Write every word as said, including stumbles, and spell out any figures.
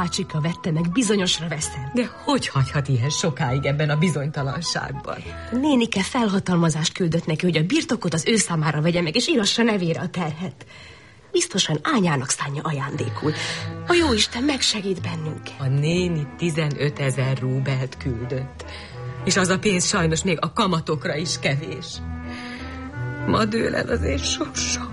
bácsika vette meg, bizonyosra veszem. De hogy hagyhat ilyen sokáig ebben a bizonytalanságban? Nénike felhatalmazást küldött neki, hogy a birtokot az ő számára vegye meg, és írassa nevére a terhet. Biztosan Ányának szánja ajándékul. A jóisten megsegít bennünket. A néni tizenötezer rubelt küldött, és az a pénz sajnos még a kamatokra is kevés. Ma dől el az én sorsom.